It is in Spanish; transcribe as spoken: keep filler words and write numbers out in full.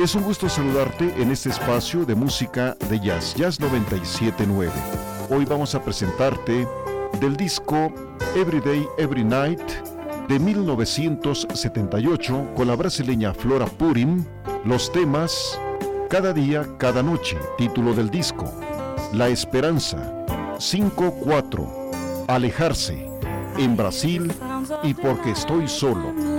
Es un gusto saludarte en este espacio de música de jazz, Jazz noventa y siete punto nueve. Hoy vamos a presentarte del disco Every Day, Every Night de mil novecientos setenta y ocho con la brasileña Flora Purim, los temas Cada día, cada noche, título del disco, La Esperanza, cinco cuatro, Alejarse, En Brasil y Porque estoy solo.